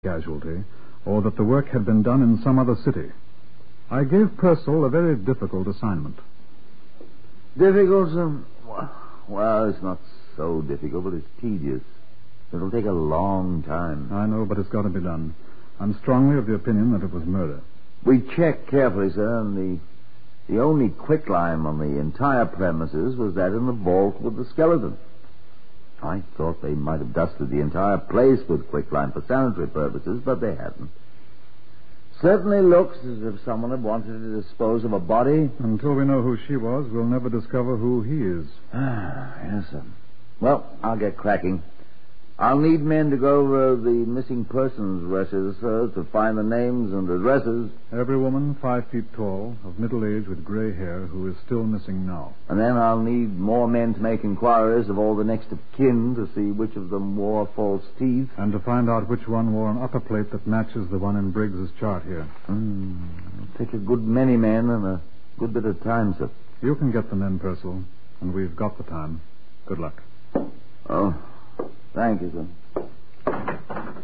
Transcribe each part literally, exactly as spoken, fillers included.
casualty, or that the work had been done in some other city. I gave Purcell a very difficult assignment. Difficult, sir? Well, it's not so difficult, but it's tedious. It'll take a long time. I know, but it's got to be done. I'm strongly of the opinion that it was murder. We checked carefully, sir, and the the only quicklime on the entire premises was that in the vault with the skeleton. I thought they might have dusted the entire place with quicklime for sanitary purposes, but they hadn't. Certainly looks as if someone had wanted to dispose of a body. Until we know who she was, we'll never discover who he is. Ah, yes, sir. Well, I'll get cracking. I'll need men to go over the missing persons registers, sir, to find the names and addresses. Every woman five feet tall, of middle age with gray hair, who is still missing now. And then I'll need more men to make inquiries of all the next of kin to see which of them wore false teeth. And to find out which one wore an upper plate that matches the one in Briggs's chart here. Mm, it'll take a good many men and a good bit of time, sir. You can get the men, Purcell, and we've got the time. Good luck. Oh, thank you, sir.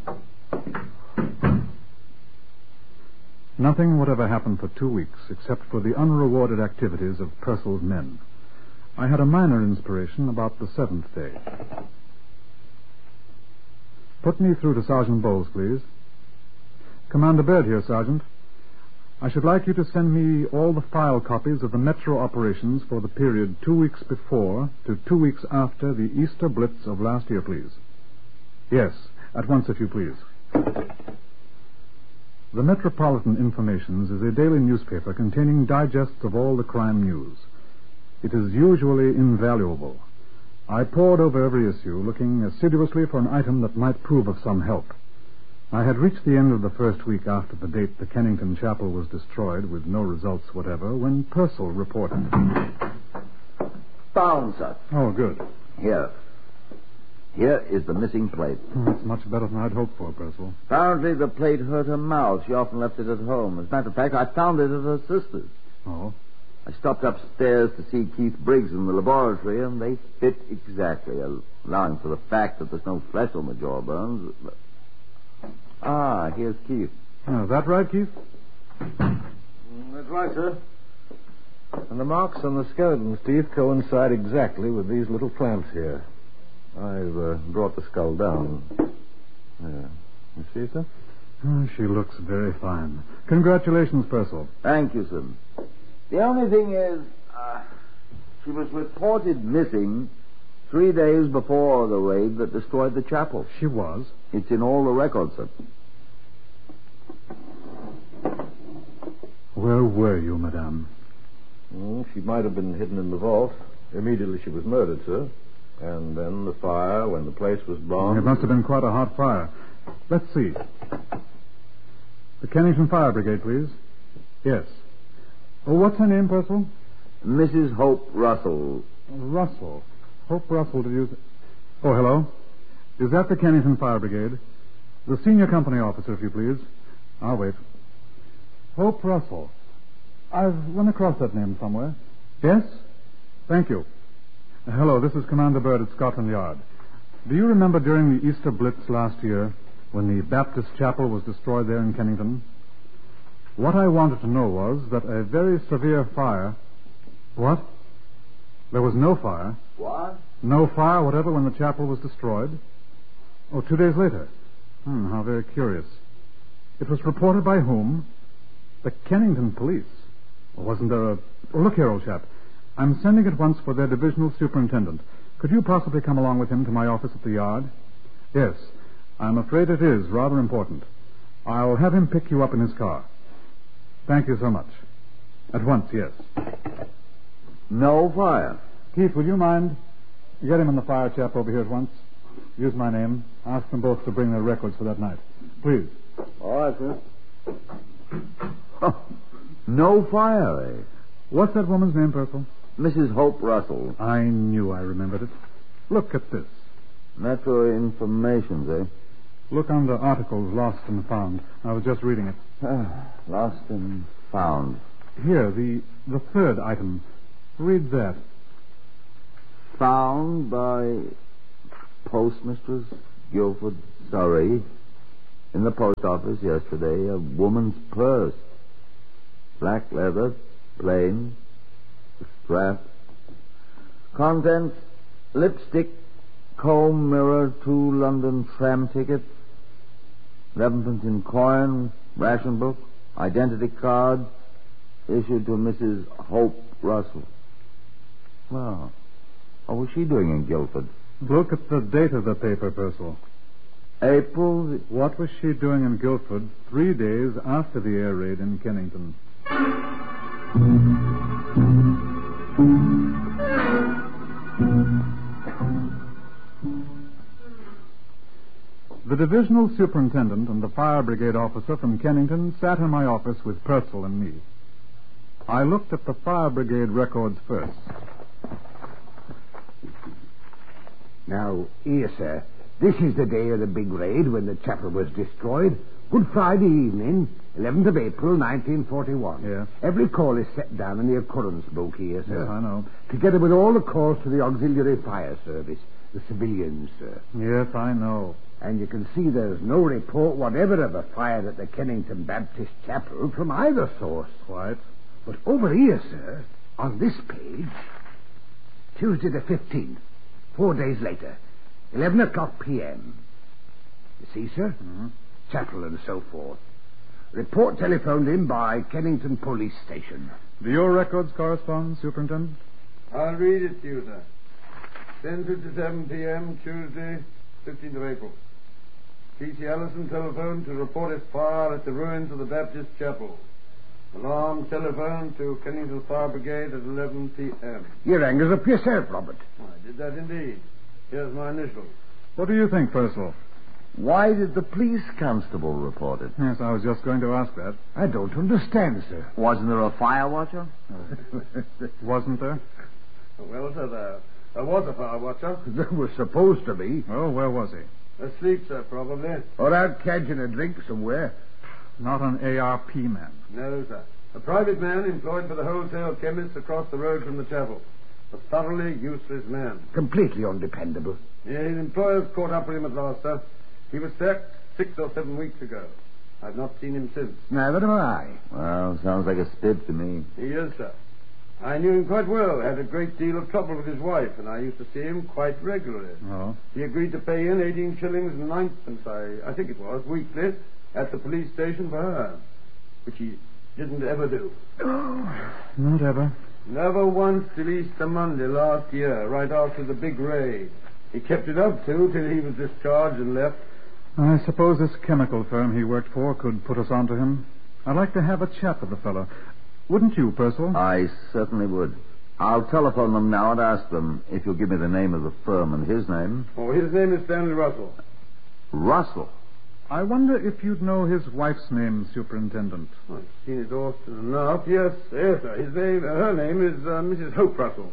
Nothing whatever happened for two weeks except for the unrewarded activities of Purcell's men. I had a minor inspiration about the seventh day. Put me through to Sergeant Bowles, please. Commander Baird here, Sergeant. I should like you to send me all the file copies of the Metro operations for the period two weeks before to two weeks after the Easter Blitz of last year, please. Yes, at once, if you please. The Metropolitan Informations is a daily newspaper containing digests of all the crime news. It is usually invaluable. I pored over every issue, looking assiduously for an item that might prove of some help. I had reached the end of the first week after the date the Kennington Chapel was destroyed with no results whatever when Purcell reported. Found, sir. Oh, good. Here. Here is the missing plate. Oh, that's much better than I'd hoped for, Purcell. Apparently the plate hurt her mouth. She often left it at home. As a matter of fact, I found it at her sister's. Oh? I stopped upstairs to see Keith Briggs in the laboratory, and they fit exactly, allowing for the fact that there's no flesh on the jawbones. Ah, here's Keith. Oh, is that right, Keith? That's right, sir. And the marks on the skeleton's teeth coincide exactly with these little clamps here. I've uh, brought the skull down. There. You see, sir? Oh, she looks very fine. Congratulations, Purcell. Thank you, sir. The only thing is, uh, she was reported missing three days before the raid that destroyed the chapel. She was? It's in all the records, sir. Where were you, madame? Mm, she might have been hidden in the vault. Immediately she was murdered, sir. And then the fire, when the place was bombed... It must have been quite a hot fire. Let's see. The Kennington Fire Brigade, please. Yes. Oh, what's her name, Purcell? Missus Hope Russell. Russell. Hope Russell, did you... Oh, hello. Is that the Kennington Fire Brigade? The senior company officer, if you please. I'll wait. Hope Russell. I've run across that name somewhere. Yes? Thank you. Uh, hello, this is Commander Baird at Scotland Yard. Do you remember during the Easter Blitz last year when the Baptist Chapel was destroyed there in Kennington? What I wanted to know was that a very severe fire... What? There was no fire. What? No fire whatever when the chapel was destroyed? Oh, two days later. Hmm, how very curious. It was reported by whom? The Kennington police. Or wasn't there a... Oh, look here, old chap. I'm sending at once for their divisional superintendent. Could you possibly come along with him to my office at the yard? Yes. I'm afraid it is rather important. I'll have him pick you up in his car. Thank you so much. At once, yes. No fire. Keith, will you mind? Get him and the fire chap over here at once. Use my name. Ask them both to bring their records for that night. Please. All right, sir. Oh, no fire, eh? What's that woman's name, Purcell? Missus Hope Russell. I knew I remembered it. Look at this. Metro Informations, eh? Look under articles lost and found. I was just reading it. Ah, lost and found. Here, the the third item. Read that. Found by Postmistress Guilford Surrey In the post office yesterday, a woman's purse. Black leather, plain, a strap. Contents, lipstick, comb, mirror, two London tram tickets, elevenpence in coin, ration book, identity card, issued to Missus Hope Russell. Well, what was she doing in Guildford? Look at the date of the paper, Purcell. April... The... What was she doing in Guildford three days after the air raid in Kennington? The divisional superintendent and the fire brigade officer from Kennington sat in my office with Purcell and me. I looked at the fire brigade records first. Now, here, sir. This is the day of the big raid when the chapel was destroyed. Good Friday evening, eleventh of April, nineteen forty-one. Yes. Every call is set down in the occurrence book here, sir. Yes, I know. Together with all the calls to the auxiliary fire service, the civilians, sir. Yes, I know. And you can see there's no report whatever of a fire at the Kennington Baptist Chapel from either source. Quite. But over here, sir, on this page, Tuesday the fifteenth, four days later, eleven o'clock p.m. You see, sir? Mm-hmm. Chapel and so forth. Report telephoned in by Kennington Police Station. Do your records correspond, Superintendent? I'll read it to you, sir. ten fifty-seven p.m., Tuesday, fifteenth of April. P C Allison telephoned to report a fire at the ruins of the Baptist Chapel. Alarm telephone to Kennington Fire Brigade at eleven p.m. You rang us up yourself, Robert. I did that indeed. Here's my initials. What do you think, Purcell? Why did the police constable report it? Yes, I was just going to ask that. I don't understand, sir. Wasn't there a fire watcher? Wasn't there? Well, sir, there, there was a fire watcher. There was supposed to be. Oh, where was he? Asleep, sir, probably. Or out catching a drink somewhere. Not an A R P man. No, sir. A private man employed by the wholesale chemists across the road from the chapel. A thoroughly useless man. Completely undependable. Yeah, his employers caught up with him at last, sir. He was sacked six or seven weeks ago. I've not seen him since. Neither have I. Well, sounds like a spib to me. He is, sir. I knew him quite well. Had a great deal of trouble with his wife, and I used to see him quite regularly. Oh? He agreed to pay in eighteen shillings and ninepence, I, I think it was, weekly, at the police station for her, which he didn't ever do. Not ever. Never once till Easter Monday last year, right after the big raid. He kept it up, too, till he was discharged and left. I suppose this chemical firm he worked for could put us on to him. I'd like to have a chat with the fellow. Wouldn't you, Purcell? I certainly would. I'll telephone them now and ask them if you'll give me the name of the firm and his name. Oh, his name is Stanley Russell. Russell? I wonder if you'd know his wife's name, Superintendent. I've seen it often enough. Yes, yes, sir. His name, uh, her name is uh, Missus Hope Russell.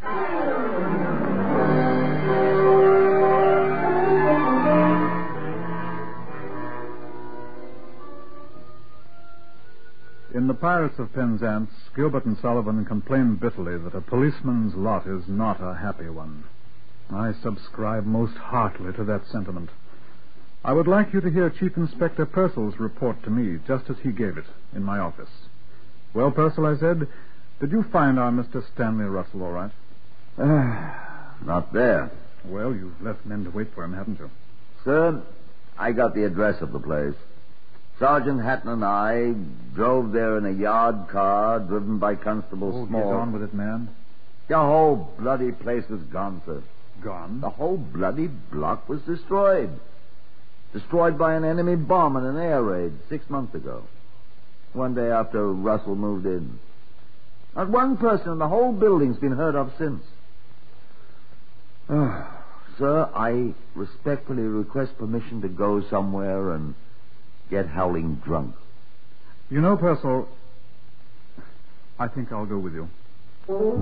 In The Pirates of Penzance, Gilbert and Sullivan complain bitterly that a policeman's lot is not a happy one. I subscribe most heartily to that sentiment. I would like you to hear Chief Inspector Purcell's report to me, just as he gave it, in my office. Well, Purcell, I said, did you find our Mister Stanley Russell all right? Not there. Well, you've left men to wait for him, haven't you? Sir, I got the address of the place. Sergeant Hatton and I drove there in a yard car driven by Constable Oh, Small. get on with it, man. The whole bloody place was gone, sir. Gone? The whole bloody block was destroyed. Destroyed by an enemy bomb in an air raid six months ago. One day after Russell moved in. Not one person in the whole building's been heard of since. Oh, sir, I respectfully request permission to go somewhere and get howling drunk. You know, Purcell, I think I'll go with you.